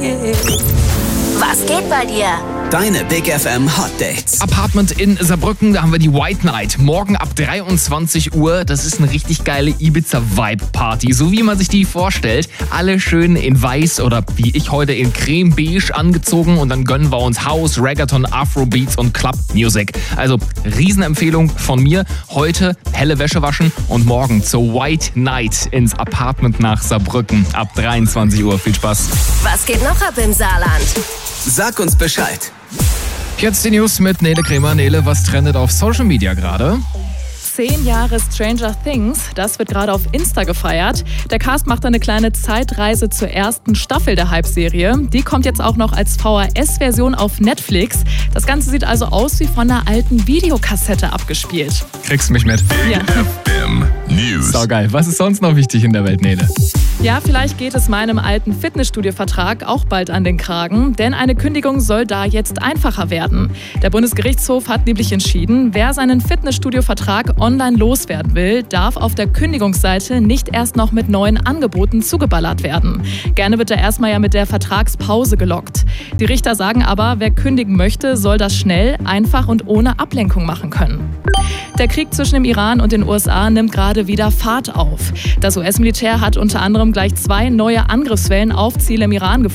Was geht bei dir? Deine Big FM Hot Dates. Apartment in Saarbrücken, da haben wir die White Night. Morgen ab 23 Uhr. Das ist eine richtig geile Ibiza-Vibe-Party. So wie man sich die vorstellt. Alle schön in weiß oder wie ich heute in creme-beige angezogen. Und dann gönnen wir uns House, Reggaeton, Afrobeats und Club-Music. Also Riesenempfehlung von mir. Heute helle Wäsche waschen und morgen zur White Night ins Apartment nach Saarbrücken. Ab 23 Uhr. Viel Spaß. Was geht noch ab im Saarland? Sag uns Bescheid. Jetzt die News mit Nele Kremer. Nele, was trendet auf Social Media gerade? 10 Jahre Stranger Things, das wird gerade auf Insta gefeiert. Der Cast macht eine kleine Zeitreise zur ersten Staffel der Hype-Serie. Die kommt jetzt auch noch als VHS-Version auf Netflix. Das Ganze sieht also aus wie von einer alten Videokassette abgespielt. Kriegst mich mit. Ja. News. So geil. Was ist sonst noch wichtig in der Welt, Nele? Ja, vielleicht geht es meinem alten Fitnessstudio-Vertrag auch bald an den Kragen, denn eine Kündigung soll da jetzt einfacher werden. Der Bundesgerichtshof hat nämlich entschieden, wer seinen Fitnessstudio-Vertrag online loswerden will, darf auf der Kündigungsseite nicht erst noch mit neuen Angeboten zugeballert werden. Gerne wird er erstmal ja mit der Vertragspause gelockt. Die Richter sagen aber, wer kündigen möchte, soll das schnell, einfach und ohne Ablenkung machen können. Der Krieg zwischen dem Iran und den USA nimmt gerade wieder Fahrt auf. Das US-Militär hat unter anderem gleich 2 neue Angriffswellen auf Ziele im Iran geflogen.